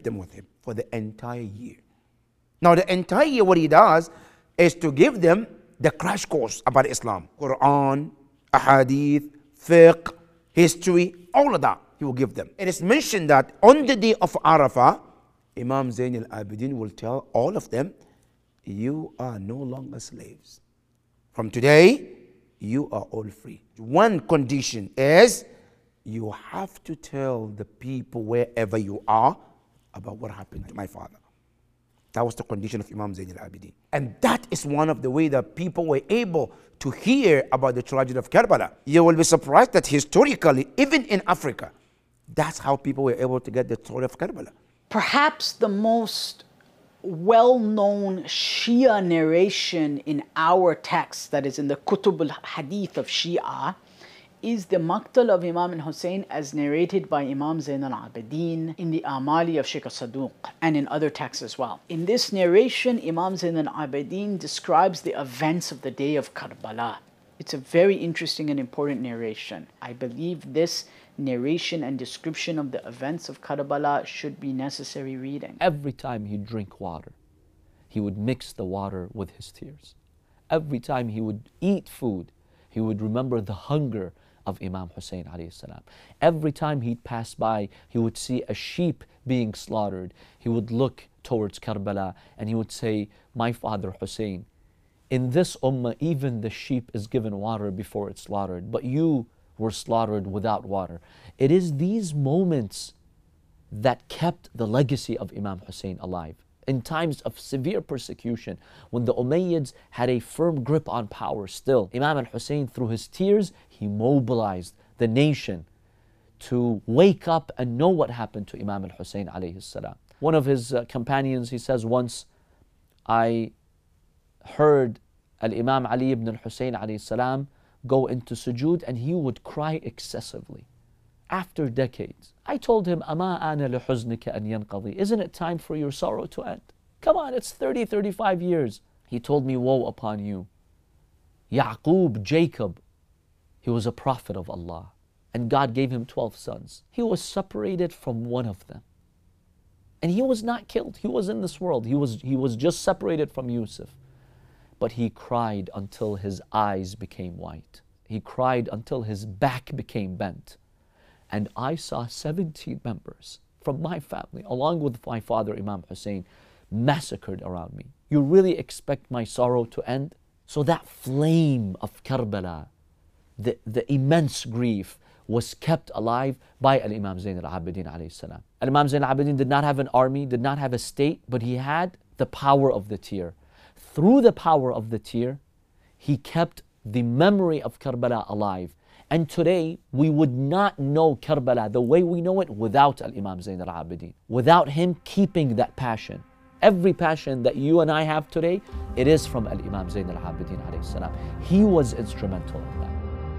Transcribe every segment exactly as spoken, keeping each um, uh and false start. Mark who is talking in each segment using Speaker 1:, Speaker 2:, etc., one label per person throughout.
Speaker 1: them with him for the entire year. Now the entire year what he does is to give them the crash course about Islam. Quran, ahadith, fiqh, history, all of that he will give them. It is mentioned that on the day of Arafah, Imam Zayn al-Abidin will tell all of them, you are no longer slaves. From today, you are all free. One condition is you have to tell the people wherever you are about what happened to my father. That was the condition of Imam Zayn al-Abidin. And that is one of the ways that people were able to hear about the tragedy of Karbala. You will be surprised that historically, even in Africa, that's how people were able to get the story of Karbala.
Speaker 2: Perhaps the most well-known Shia narration in our text, that is in the Kutub al-Hadith of Shia, is the Maqtal of Imam Hussein as narrated by Imam Zayn al-Abidin in the Amali of Sheikh Saduq and in other texts as well. In this narration, Imam Zayn al-Abidin describes the events of the day of Karbala. It's a very interesting and important narration. I believe this narration and description of the events of Karbala should be necessary reading.
Speaker 3: Every time he'd drink water, he would mix the water with his tears. Every time he would eat food, he would remember the hunger of Imam Hussein alayhi salam. Every time he'd pass by, he would see a sheep being slaughtered. He would look towards Karbala and he would say, my father Hussein, in this ummah, even the sheep is given water before it's slaughtered, but you were slaughtered without water. It is these moments that kept the legacy of Imam Hussein alive. In times of severe persecution, when the Umayyads had a firm grip on power still, Imam al-Hussein, through his tears, he mobilized the nation to wake up and know what happened to Imam al-Hussein alayhi salam. One of his uh, companions, he says, once I heard al-Imam Ali ibn al-Hussein alayhi salam go into sujood and he would cry excessively. After decades, I told him, Ama ana li huznika an yanqadi. Isn't it time for your sorrow to end? Come on, it's thirty, thirty-five years. He told me, woe upon you. Yaqub, Jacob, he was a prophet of Allah, and God gave him twelve sons. He was separated from one of them. And he was not killed. He was in this world. He was, he was just separated from Yusuf. But he cried until his eyes became white. He cried until his back became bent. And I saw seventeen members from my family, along with my father, Imam Hussein, massacred around me. You really expect my sorrow to end? So that flame of Karbala, the, the immense grief, was kept alive by Al-Imam Zayn al-Abidin alayhi salam. Al-Imam Zayn al-Abidin did not have an army, did not have a state, but he had the power of the tear. Through the power of the tear, he kept the memory of Karbala alive. And today, we would not know Karbala the way we know it without Al-Imam Zayn al-Abidin. Without him keeping that passion. Every passion that you and I have today, it is from Al-Imam Zayn al-Abidin alayhi salam. He was instrumental in that.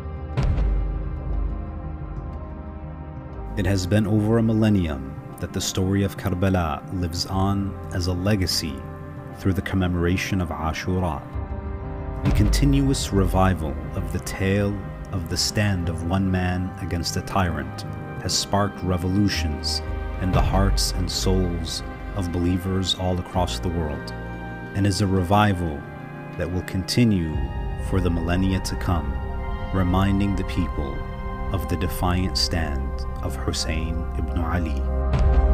Speaker 4: It has been over a millennium that the story of Karbala lives on as a legacy through the commemoration of Ashura. The continuous revival of the tale of the stand of one man against a tyrant has sparked revolutions in the hearts and souls of believers all across the world, and is a revival that will continue for the millennia to come, reminding the people of the defiant stand of Hussein ibn Ali.